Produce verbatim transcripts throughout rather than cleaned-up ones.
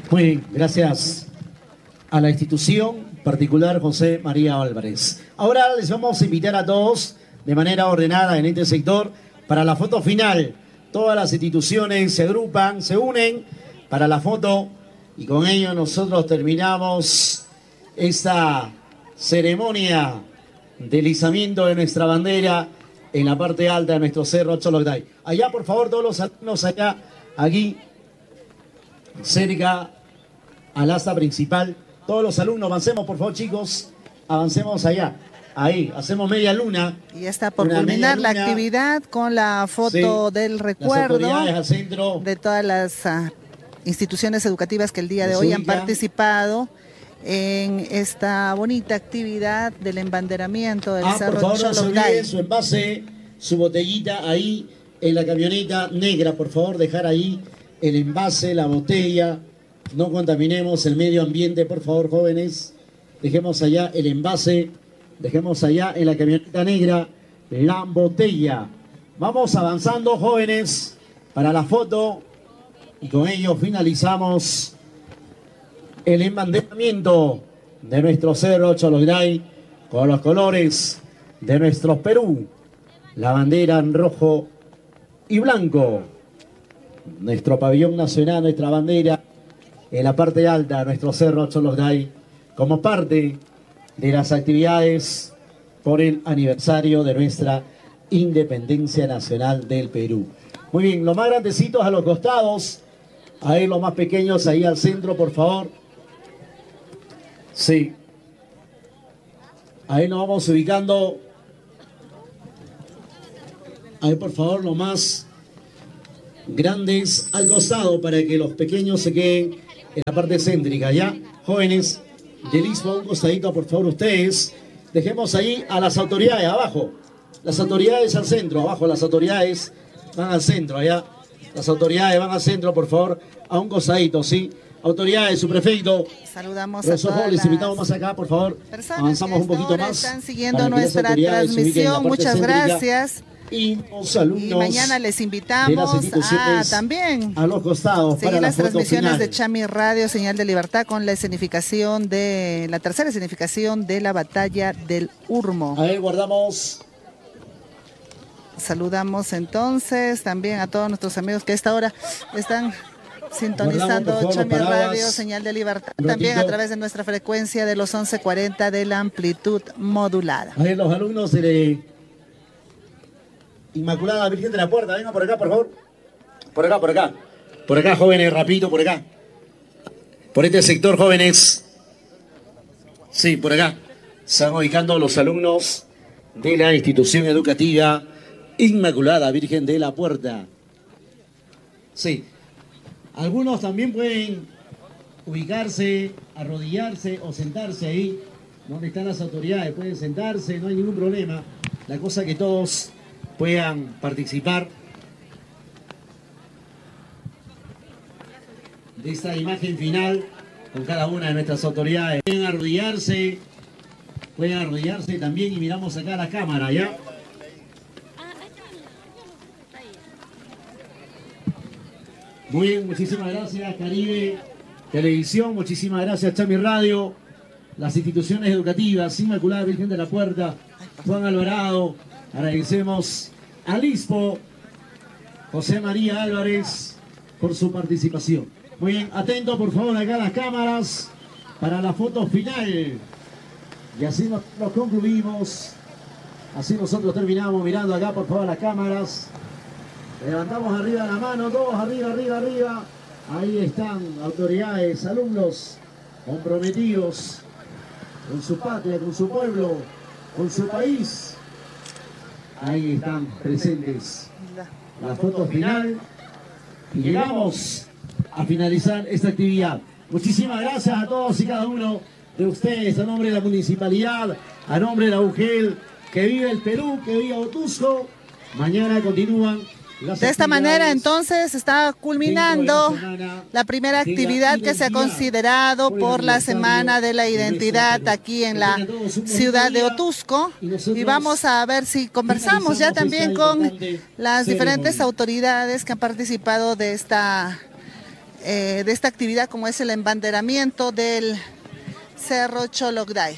Muy bien, gracias a la institución particular José María Álvarez. Ahora les vamos a invitar a todos de manera ordenada en este sector para la foto final. Todas las instituciones se agrupan, se unen para la foto y con ello nosotros terminamos esta ceremonia de izamiento de nuestra bandera en la parte alta de nuestro cerro Cholocday. Allá, por favor, todos los alumnos acá, aquí, cerca al asta principal. Todos los alumnos, avancemos, por favor, chicos, avancemos allá. Ahí, hacemos media luna. Y ya está por culminar la actividad con la foto sí, del recuerdo al centro, de todas las uh, instituciones educativas que el día de hoy han participado en esta bonita actividad del embanderamiento del ah, Cerro por favor, no se olviden Cholocday. Su envase, su botellita ahí en la camioneta negra, por favor, dejar ahí el envase, la botella. No contaminemos el medio ambiente, por favor, jóvenes. Dejemos allá el envase, dejemos allá en la camioneta negra la botella. Vamos avanzando, jóvenes, para la foto. Y con ello finalizamos el embanderamiento de nuestro Cerro Cholocday con los colores de nuestro Perú. La bandera en rojo y blanco. Nuestro pabellón nacional, nuestra bandera en la parte alta, nuestro Cerro Cholocday, como parte de las actividades por el aniversario de nuestra independencia nacional del Perú. Muy bien, los más grandecitos a los costados, ahí los más pequeños ahí al centro, por favor. Sí. Ahí nos vamos ubicando. Ahí, por favor, los más grandes al costado para que los pequeños se queden en la parte céntrica. Ya, jóvenes de Lisboa, un costadito, por favor, ustedes. Dejemos ahí a las autoridades abajo. Las autoridades al centro, abajo las autoridades van al centro, allá. Las autoridades van al centro, por favor, a un costadito, ¿sí? Autoridades, su prefecto. Saludamos Profesor a todas les invitamos más acá, por favor. Avanzamos un poquito más. Están siguiendo nuestra transmisión. Muchas gracias. Y los alumnos y mañana les invitamos a también a los costados seguir para las la transmisiones final. de Chami Radio, Señal de Libertad, con la escenificación de la tercera escenificación de la batalla del Urmo. A ver, guardamos. Saludamos entonces también a todos nuestros amigos que a esta hora están sintonizando guardamos, Chami Radio, Señal de Libertad, también a través de nuestra frecuencia de los once cuarenta de la amplitud modulada. A ver, los alumnos de Inmaculada Virgen de la Puerta, venga por acá, por favor. Por acá, por acá. Por acá, jóvenes, rapidito, por acá. Por este sector, jóvenes. Sí, por acá. Se van ubicando los alumnos de la institución educativa Inmaculada Virgen de la Puerta. Sí. Algunos también pueden ubicarse, arrodillarse o sentarse ahí donde están las autoridades. Pueden sentarse, no hay ningún problema. La cosa que todos puedan participar de esta imagen final con cada una de nuestras autoridades. Pueden arrodillarse, pueden arrodillarse también y miramos acá a la cámara, ¿ya? Muy bien, muchísimas gracias Caribe Televisión, muchísimas gracias Chami Radio, las instituciones educativas, Inmaculada Virgen de la Puerta, Juan Alvarado. Agradecemos a Lispo, José María Álvarez, por su participación. Muy bien, atento por favor acá a las cámaras para la foto final. Y así nos, nos concluimos. Así nosotros terminamos mirando acá por favor las cámaras. Levantamos arriba la mano, todos arriba, arriba, arriba. Ahí están autoridades, alumnos comprometidos con su patria, con su pueblo, con su país. Ahí están presentes la foto final y llegamos a finalizar esta actividad. Muchísimas gracias a todos y cada uno de ustedes, a nombre de la municipalidad, a nombre de la U G E L, que vive el Perú, que vive Otusco. Mañana continúan De esta manera, entonces, está culminando la primera actividad que se ha considerado por la Semana de la Identidad aquí en la ciudad de Otusco. Y vamos a ver si conversamos ya también con las diferentes autoridades que han participado de esta eh, de esta actividad como es el embanderamiento del Cerro Cholocday.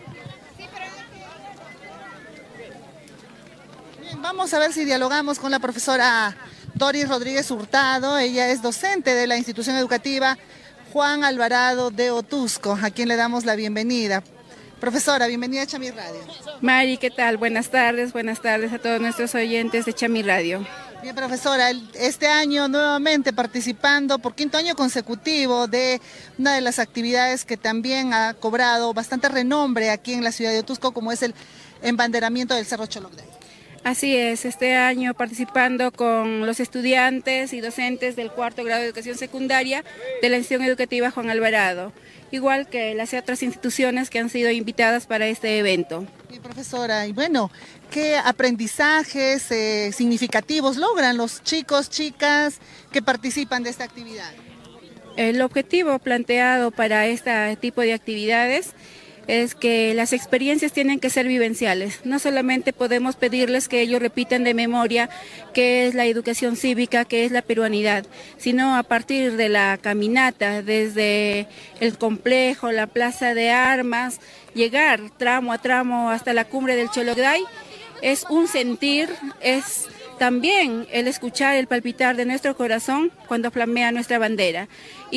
Bien, vamos a ver si dialogamos con la profesora Doris Rodríguez Hurtado. Ella es docente de la institución educativa Juan Alvarado de Otuzco, a quien le damos la bienvenida. Profesora, bienvenida a Chamí Radio. Mari, ¿qué tal? Buenas tardes, buenas tardes a todos nuestros oyentes de Chamí Radio. Bien, profesora, este año nuevamente participando por quinto año consecutivo de una de las actividades que también ha cobrado bastante renombre aquí en la ciudad de Otuzco, como es el embanderamiento del Cerro Cholocday. Así es, este año participando con los estudiantes y docentes del cuarto grado de educación secundaria de la institución educativa Juan Alvarado, igual que las otras instituciones que han sido invitadas para este evento. Sí, profesora, y bueno, ¿qué aprendizajes eh, significativos logran los chicos, chicas que participan de esta actividad? El objetivo planteado para este tipo de actividades es que las experiencias tienen que ser vivenciales. No solamente podemos pedirles que ellos repitan de memoria qué es la educación cívica, qué es la peruanidad, sino a partir de la caminata, desde el complejo, la plaza de armas, llegar tramo a tramo hasta la cumbre del Cholocday, es un sentir, es también el escuchar el palpitar de nuestro corazón cuando flamea nuestra bandera.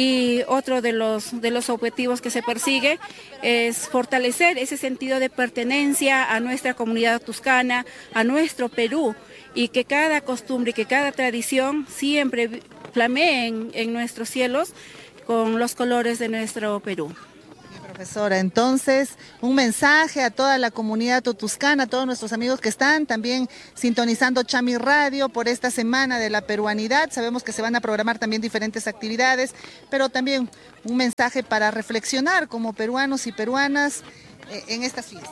Y otro de los, de los objetivos que se persigue es fortalecer ese sentido de pertenencia a nuestra comunidad tuscana, a nuestro Perú, y que cada costumbre, que cada tradición siempre flameen en nuestros cielos con los colores de nuestro Perú. Profesora, entonces un mensaje a toda la comunidad totuscana, a todos nuestros amigos que están también sintonizando Chamí Radio por esta semana de la peruanidad. Sabemos que se van a programar también diferentes actividades, pero también un mensaje para reflexionar como peruanos y peruanas eh, en estas fiestas.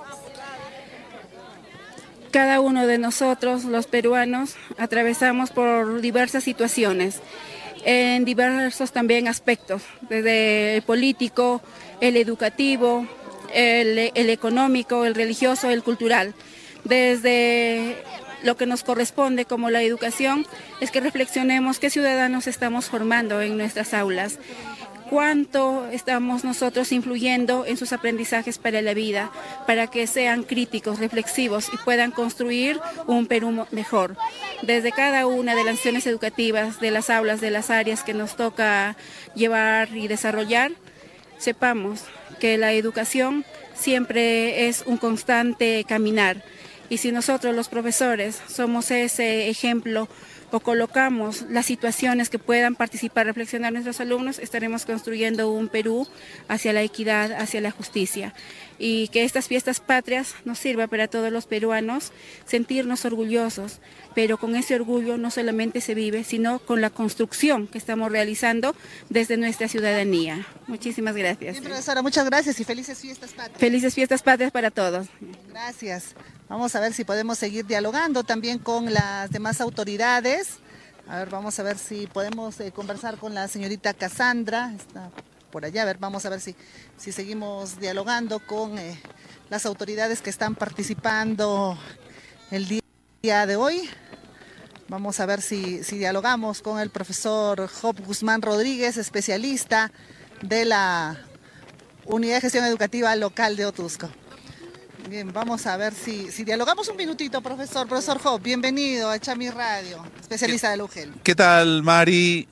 Cada uno de nosotros, los peruanos, atravesamos por diversas situaciones, en diversos también aspectos, desde el político, el educativo, el, el económico, el religioso, el cultural. Desde lo que nos corresponde como la educación es que reflexionemos qué ciudadanos estamos formando en nuestras aulas, cuánto estamos nosotros influyendo en sus aprendizajes para la vida, para que sean críticos, reflexivos y puedan construir un Perú mejor. Desde cada una de las acciones educativas, de las aulas, de las áreas que nos toca llevar y desarrollar, sepamos que la educación siempre es un constante caminar, y si nosotros los profesores somos ese ejemplo o colocamos las situaciones que puedan participar, reflexionar nuestros alumnos, estaremos construyendo un Perú hacia la equidad, hacia la justicia, y que estas fiestas patrias nos sirva para todos los peruanos sentirnos orgullosos, pero con ese orgullo no solamente se vive, sino con la construcción que estamos realizando desde nuestra ciudadanía. Muchísimas gracias. Bien, profesora, muchas gracias y felices fiestas patrias. Felices fiestas patrias para todos. Gracias. Vamos a ver si podemos seguir dialogando también con las demás autoridades. A ver, vamos a ver si podemos eh, conversar con la señorita Cassandra. Está por allá. A ver, vamos a ver si, si seguimos dialogando con eh, las autoridades que están participando el día de hoy. Vamos a ver si, si dialogamos con el profesor Job Guzmán Rodríguez, especialista de la Unidad de Gestión Educativa Local de Otuzco. Bien, vamos a ver si, si dialogamos un minutito, profesor. Profesor Job, bienvenido a Chamí Radio, especialista del U G E L. ¿Qué tal, Mari?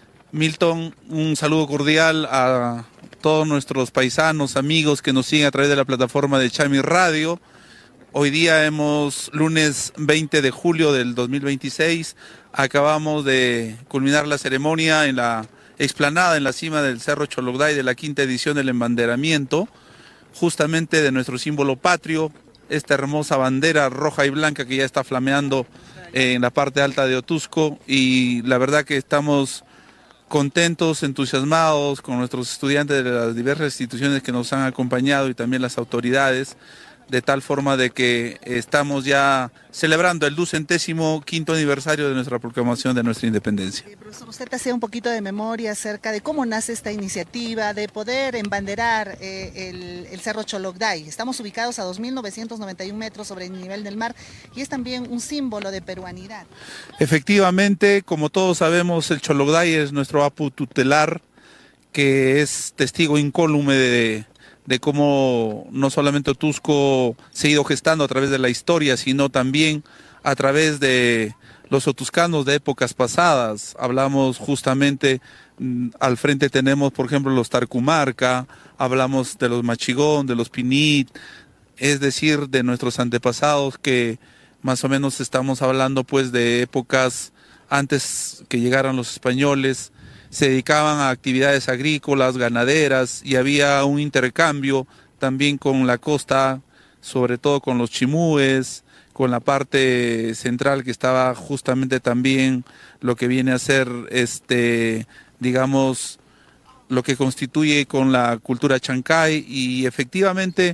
Milton, un saludo cordial a todos nuestros paisanos, amigos que nos siguen a través de la plataforma de Chamí Radio. Hoy día hemos, lunes veinte de julio del dos mil veintiséis, acabamos de culminar la ceremonia en la explanada, en la cima del Cerro Cholocday de la quinta edición del embanderamiento, justamente de nuestro símbolo patrio, esta hermosa bandera roja y blanca que ya está flameando en la parte alta de Otuzco, y la verdad que estamos contentos, entusiasmados con nuestros estudiantes de las diversas instituciones que nos han acompañado y también las autoridades, de tal forma de que estamos ya celebrando el ducentésimo quinto aniversario de nuestra proclamación de nuestra independencia. Eh, profesor, usted hacía un poquito de memoria acerca de cómo nace esta iniciativa de poder embanderar eh, el, el Cerro Cholocday. Estamos ubicados a dos mil novecientos noventa y un metros sobre el nivel del mar y es también un símbolo de peruanidad. Efectivamente, como todos sabemos, el Cholocday es nuestro apu tutelar, que es testigo incólume de, de cómo no solamente Otusco se ha ido gestando a través de la historia, sino también a través de los otuscanos de épocas pasadas. Hablamos justamente, al frente tenemos por ejemplo los Tarcumarca, hablamos de los Machigón, de los Pinit, es decir, de nuestros antepasados, que más o menos estamos hablando pues de épocas antes que llegaran los españoles. Se dedicaban a actividades agrícolas, ganaderas, y había un intercambio también con la costa, sobre todo con los chimúes, con la parte central que estaba justamente también lo que viene a ser, este, digamos, lo que constituye con la cultura chancay, y efectivamente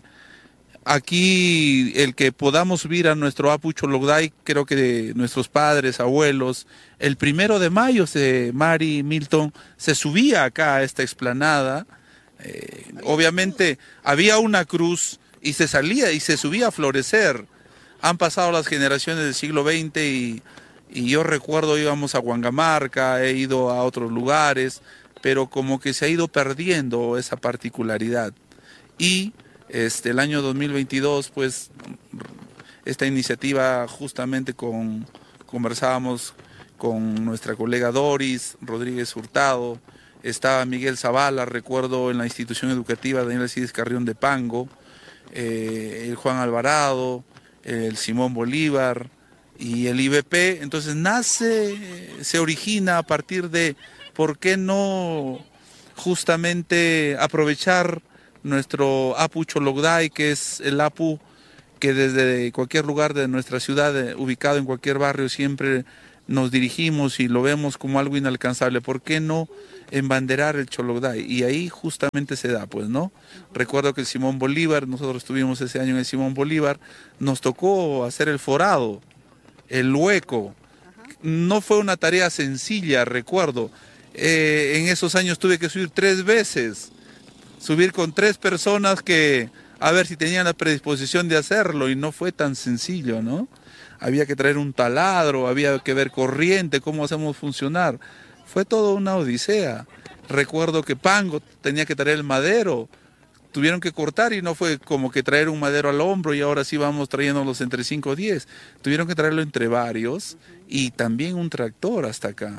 aquí el que podamos subir a nuestro apu Cholocday, creo que de nuestros padres, abuelos, el primero de mayo, se, Mari, Milton, se subía acá a esta explanada, eh, obviamente había una cruz y se salía y se subía a florecer. Han pasado las generaciones del siglo veinte y, y yo recuerdo íbamos a Huangamarca, he ido a otros lugares, pero como que se ha ido perdiendo esa particularidad. Y Este, el año dos mil veintidós, pues, esta iniciativa justamente con, conversábamos con nuestra colega Doris Rodríguez Hurtado, estaba Miguel Zavala, recuerdo en la institución educativa Daniel Alcides Carrión de Pango, eh, el Juan Alvarado, el Simón Bolívar y el I B P. Entonces nace, se origina a partir de por qué no justamente aprovechar nuestro apu Cholocday, que es el apu que desde cualquier lugar de nuestra ciudad, ubicado en cualquier barrio, siempre nos dirigimos y lo vemos como algo inalcanzable. ¿Por qué no embanderar el Cholocday? Y ahí justamente se da, pues, ¿no? Recuerdo que el Simón Bolívar, nosotros estuvimos ese año en el Simón Bolívar, nos tocó hacer el forado, el hueco. No fue una tarea sencilla, recuerdo. Eh, en esos años tuve que subir tres veces. Subir con tres personas que a ver si tenían la predisposición de hacerlo, y no fue tan sencillo, ¿no? Había que traer un taladro, había que ver corriente, cómo hacemos funcionar. Fue toda una odisea. Recuerdo que Pango tenía que traer el madero, tuvieron que cortar y no fue como que traer un madero al hombro y ahora sí vamos trayéndolos entre cinco o diez. Tuvieron que traerlo entre varios y también un tractor hasta acá.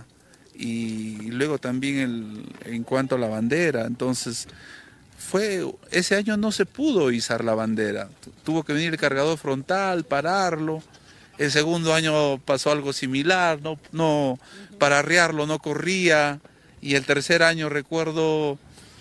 Y luego también el, en cuanto a la bandera, entonces fue, ese año no se pudo izar la bandera, tuvo que venir el cargador frontal, pararlo. El segundo año pasó algo similar, no, no, para arriarlo no corría, y el tercer año recuerdo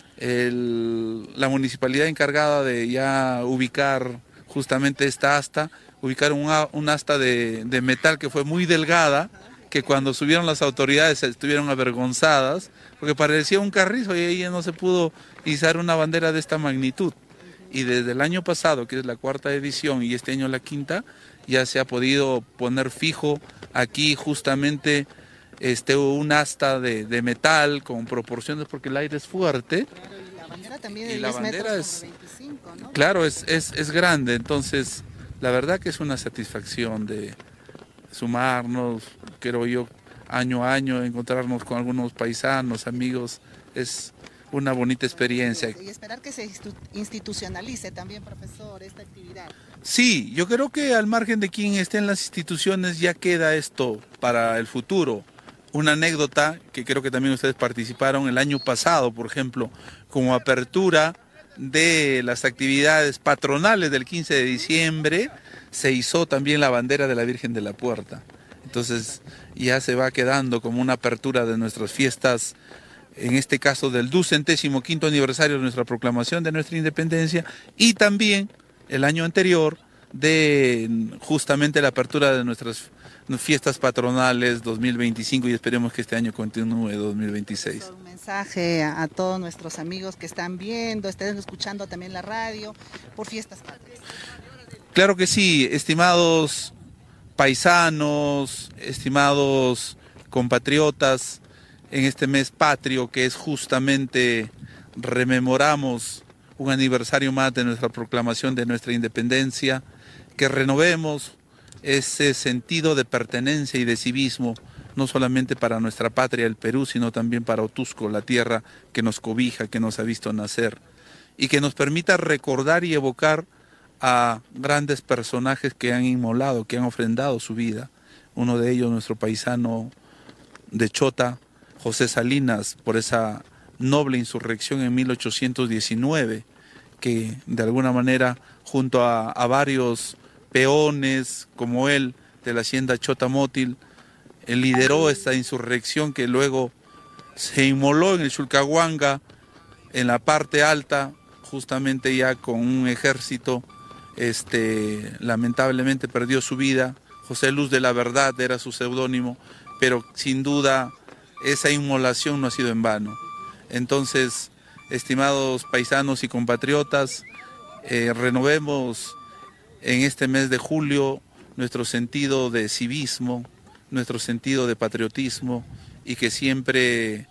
el, la municipalidad encargada de ya ubicar justamente esta asta, ubicar un, un asta de, de metal que fue muy delgada, que cuando subieron las autoridades estuvieron avergonzadas, porque parecía un carrizo y ahí no se pudo izar una bandera de esta magnitud. Y desde el año pasado, que es la cuarta edición, y este año la quinta, ya se ha podido poner fijo aquí justamente este, un asta de, de metal con proporciones, porque el aire es fuerte. Claro, y la bandera también de y la diez bandera metros es, veinticinco, ¿no? Claro, es, es, es grande, entonces la verdad que es una satisfacción de sumarnos, creo yo, año a año, encontrarnos con algunos paisanos, amigos, es una bonita experiencia. Y esperar que se institucionalice también, profesor, esta actividad. Sí, yo creo que al margen de quien esté en las instituciones ya queda esto para el futuro. Una anécdota que creo que también ustedes participaron el año pasado, por ejemplo, como apertura de las actividades patronales del quince de diciembre, se izó también la bandera de la Virgen de la Puerta. Entonces ya se va quedando como una apertura de nuestras fiestas, en este caso del ducentésimo quinto aniversario de nuestra proclamación de nuestra independencia, y también el año anterior de justamente la apertura de nuestras fiestas patronales dos mil veinticinco, y esperemos que este año continúe dos mil veintiséis. Un mensaje a, a todos nuestros amigos que están viendo, estén escuchando también la radio por Fiestas Patrias. Claro que sí, estimados paisanos, estimados compatriotas, en este mes patrio que es justamente rememoramos un aniversario más de nuestra proclamación de nuestra independencia, que renovemos ese sentido de pertenencia y de civismo, no solamente para nuestra patria, el Perú, sino también para Otusco, la tierra que nos cobija, que nos ha visto nacer, y que nos permita recordar y evocar a grandes personajes que han inmolado, que han ofrendado su vida. Uno de ellos, nuestro paisano de Chota, José Salinas, por esa noble insurrección en mil ochocientos diecinueve, que de alguna manera, junto a, a varios peones como él, de la hacienda Chota Mótil, él lideró esta insurrección que luego se inmoló en el Chulcahuanga, en la parte alta, justamente ya con un ejército, este, lamentablemente perdió su vida. José Luz de la Verdad era su seudónimo, pero sin duda esa inmolación no ha sido en vano. Entonces, estimados paisanos y compatriotas, eh, renovemos en este mes de julio nuestro sentido de civismo, nuestro sentido de patriotismo, y que siempre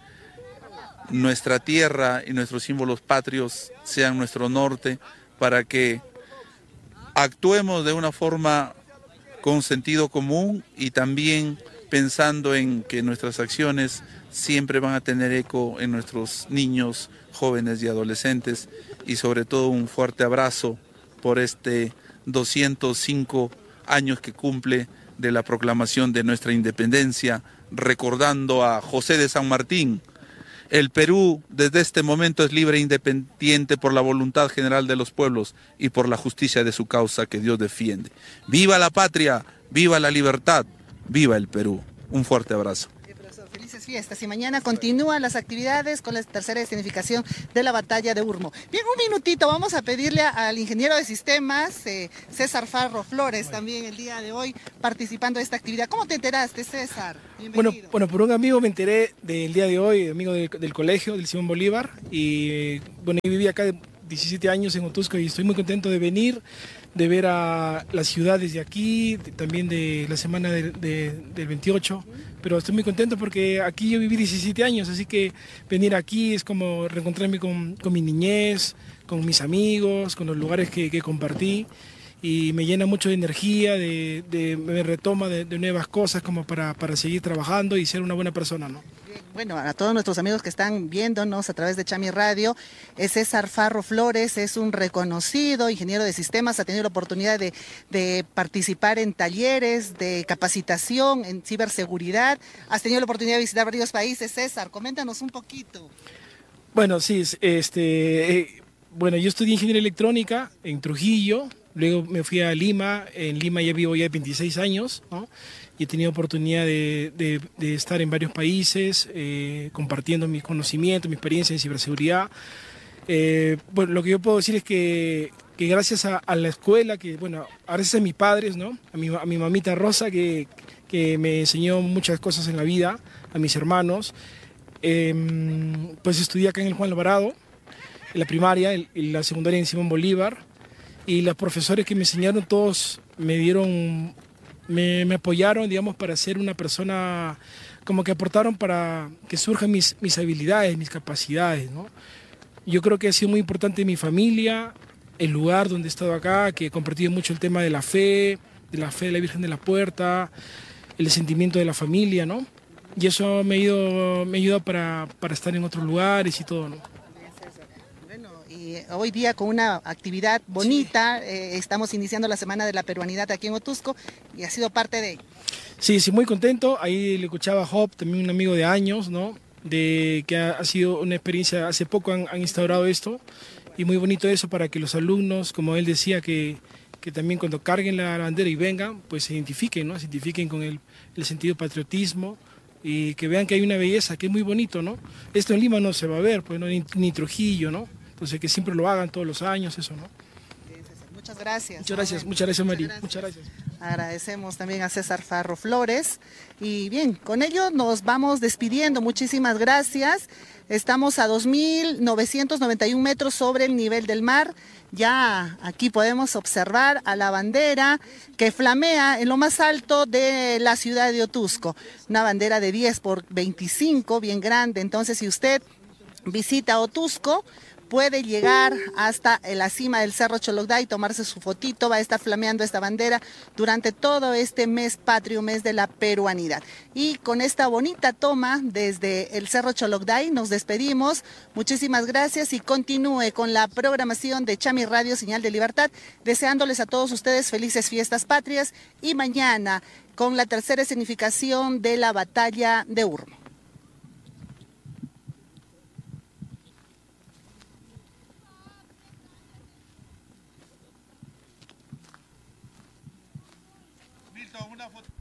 nuestra tierra y nuestros símbolos patrios sean nuestro norte, para que actuemos de una forma con sentido común y también pensando en que nuestras acciones siempre van a tener eco en nuestros niños, jóvenes y adolescentes, y sobre todo un fuerte abrazo por este doscientos cinco años que cumple de la proclamación de nuestra independencia, recordando a José de San Martín. El Perú desde este momento es libre e independiente por la voluntad general de los pueblos y por la justicia de su causa que Dios defiende. ¡Viva la patria! ¡Viva la libertad! ¡Viva el Perú! Un fuerte abrazo. Felices fiestas, y mañana continúan las actividades con la tercera escenificación de la batalla de Urmo. Bien, un minutito, vamos a pedirle al ingeniero de sistemas, eh, César Farro Flores, también el día de hoy participando de esta actividad. ¿Cómo te enteraste, César? Bueno, bueno, por un amigo me enteré del día de hoy, amigo del, del colegio, del Simón Bolívar, y bueno, yo viví acá diecisiete años en Otusco y estoy muy contento de venir, de ver a las ciudades de aquí, de, también de la semana de, de, del veintiocho, pero estoy muy contento porque aquí yo viví diecisiete años, así que venir aquí es como reencontrarme con, con mi niñez, con mis amigos, con los lugares que, que compartí, y me llena mucho de energía, de, de, me retoma de, de nuevas cosas como para, para seguir trabajando y ser una buena persona, ¿no? Bueno, a todos nuestros amigos que están viéndonos a través de Chami Radio, es César Farro Flores, es un reconocido ingeniero de sistemas, ha tenido la oportunidad de, de participar en talleres de capacitación en ciberseguridad, has tenido la oportunidad de visitar varios países. César, coméntanos un poquito. Bueno, sí, este, eh, bueno, yo estudié ingeniería electrónica en Trujillo, luego me fui a Lima, en Lima ya vivo ya veintiséis años, ¿no? Y he tenido oportunidad de, de, de estar en varios países, eh, compartiendo mis conocimientos, mi experiencia en ciberseguridad. Eh, bueno, lo que yo puedo decir es que, que gracias a, a la escuela, que bueno, gracias a mis padres, ¿no? A mi, a mi mamita Rosa, que, que me enseñó muchas cosas en la vida, a mis hermanos, eh, pues estudié acá en el Juan Alvarado, en la primaria, y la secundaria en Simón Bolívar, y los profesores que me enseñaron todos me dieron... Me, me apoyaron, digamos, para ser una persona, como que aportaron para que surjan mis, mis habilidades, mis capacidades, ¿no? Yo creo que ha sido muy importante mi familia, el lugar donde he estado acá, que he compartido mucho el tema de la fe, de la fe de la Virgen de la Puerta, el sentimiento de la familia, ¿no? Y eso me ha ido, me ha ayudado para, para estar en otros lugares y todo, ¿no? Hoy día con una actividad bonita, sí. eh, estamos iniciando la Semana de la Peruanidad aquí en Otusco y ha sido parte de... Sí, sí, muy contento. Ahí le escuchaba a Job, también un amigo de años, ¿no? De que ha, ha sido una experiencia, hace poco han, han instaurado esto y muy bonito eso para que los alumnos, como él decía, que, que también cuando carguen la bandera y vengan, pues se identifiquen, ¿no? Se identifiquen con el, el sentido de patriotismo y que vean que hay una belleza, que es muy bonito, ¿no? Esto en Lima no se va a ver, pues, ¿no? ni, ni Trujillo, ¿no? Entonces que siempre lo hagan todos los años, eso, ¿no? Muchas gracias. Muchas gracias, Manuel. muchas gracias, Mari. Muchas Muchas gracias. Agradecemos también a César Farro Flores. Y bien, con ello nos vamos despidiendo. Muchísimas gracias. Estamos a dos mil novecientos noventa y un metros sobre el nivel del mar. Ya aquí podemos observar a la bandera que flamea en lo más alto de la ciudad de Otuzco. Una bandera de diez por veinticinco, bien grande. Entonces, si usted visita Otuzco, puede llegar hasta la cima del Cerro Cholocday y tomarse su fotito. Va a estar flameando esta bandera durante todo este mes patrio, mes de la peruanidad. Y con esta bonita toma desde el Cerro Cholocday nos despedimos. Muchísimas gracias y continúe con la programación de Chami Radio Señal de Libertad, deseándoles a todos ustedes felices fiestas patrias y mañana con la tercera escenificación de la batalla de Urmo. Milton, una foto.